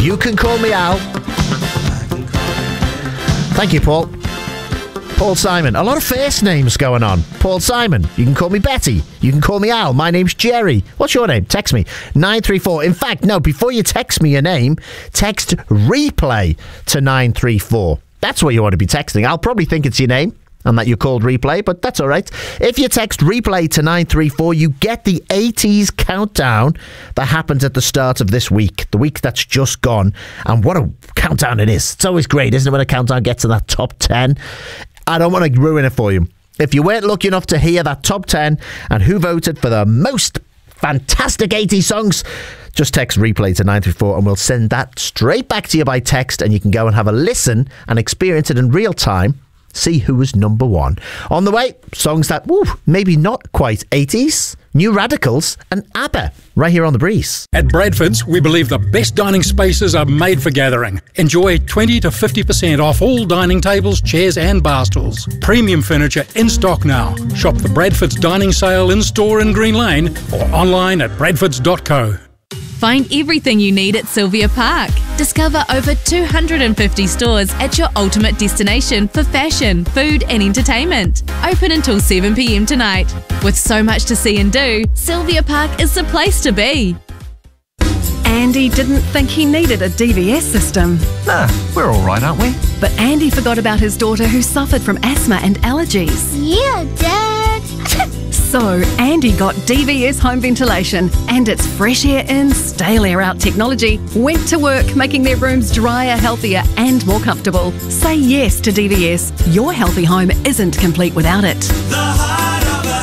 You can call me Al. Thank you, Paul. Paul Simon. A lot of first names going on. Paul Simon. You can call me Betty. You can call me Al. My name's Jerry. What's your name? Text me. 934. In fact, no, before you text me your name, text replay to 934. That's what you want to be texting. I'll probably think it's your name and that you're called Replay, but that's all right. If you text Replay to 934, you get the 80s countdown that happens at the start of this week, the week that's just gone. And what a countdown it is. It's always great, isn't it, when a countdown gets to that top 10? I don't want to ruin it for you. If you weren't lucky enough to hear that top 10 and who voted for the most fantastic 80s songs, just text Replay to 934 and we'll send that straight back to you by text, and you can go and have a listen and experience it in real time. See who was number one. On the way, songs that, maybe not quite 80s, New Radicals and ABBA, right here on The Breeze. At Bradford's, we believe the best dining spaces are made for gathering. Enjoy 20 to 50% off all dining tables, chairs and bar stools. Premium furniture in stock now. Shop the Bradford's dining sale in-store in Green Lane or online at bradfords.co. Find everything you need at Sylvia Park. Discover over 250 stores at your ultimate destination for fashion, food and entertainment. Open until 7 p.m. tonight. With so much to see and do, Sylvia Park is the place to be. Andy didn't think he needed a DVS system. Nah, we're all right, aren't we? But Andy forgot about his daughter who suffered from asthma and allergies. Yeah, Dad. So Andy got DVS home ventilation, and its fresh air in, stale air out technology went to work making their rooms drier, healthier and more comfortable. Say yes to DVS. Your healthy home isn't complete without it. The heart of a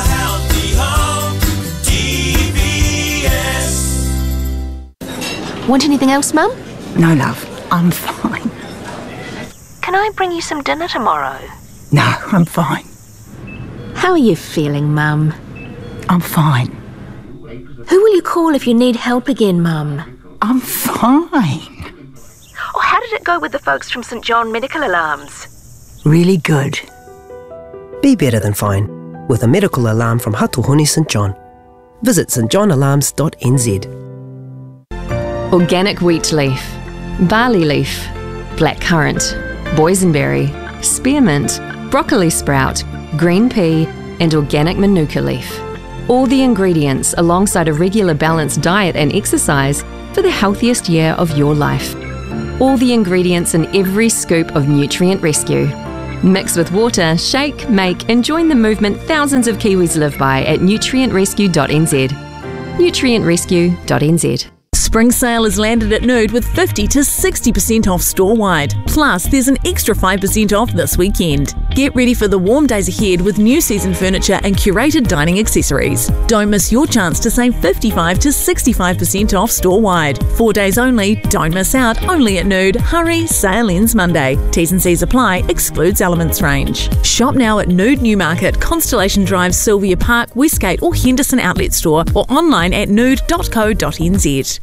healthy home, DVS. Want anything else, Mum? No, love. I'm fine. Can I bring you some dinner tomorrow? No, I'm fine. How are you feeling, Mum? I'm fine. Who will you call if you need help again, Mum? I'm fine. Or how did it go with the folks from St John Medical Alarms? Really good. Be better than fine with a medical alarm from Hatuhuni St John. Visit stjohnalarms.nz. Organic wheat leaf, barley leaf, blackcurrant, boysenberry, spearmint, broccoli sprout, green pea and organic manuka leaf. All the ingredients alongside a regular balanced diet and exercise for the healthiest year of your life. All the ingredients in every scoop of Nutrient Rescue. Mix with water, shake, make and join the movement thousands of Kiwis live by at nutrientrescue.nz. nutrientrescue.nz. Spring sale has landed at Nude with 50 to 60% off store-wide. Plus, there's an extra 5% off this weekend. Get ready for the warm days ahead with new season furniture and curated dining accessories. Don't miss your chance to save 55 to 65% off store-wide. 4 days only, don't miss out, only at Nude. Hurry, sale ends Monday. T's and C's apply, excludes Elements range. Shop now at Nude Newmarket, Constellation Drive, Sylvia Park, Westgate or Henderson Outlet Store or online at nude.co.nz.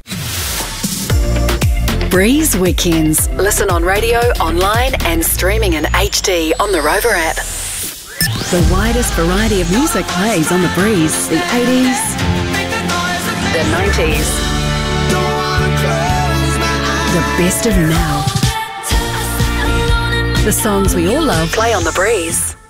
Breeze Weekends. Listen on radio, online and streaming in HD on the Rover app. The widest variety of music plays on the Breeze. The 80s, the 90s, the best of now. The songs we all love play on the Breeze.